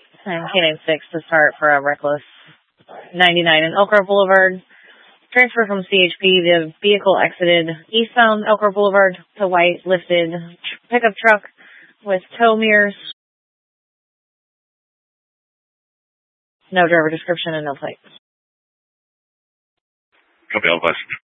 and K-9 6 to start for a reckless 99 in Elk Grove Boulevard. Transfer from CHP. The vehicle exited eastbound Elk Grove Boulevard to white lifted pickup truck with tow mirrors. No driver description and no plate. Copy, all advised.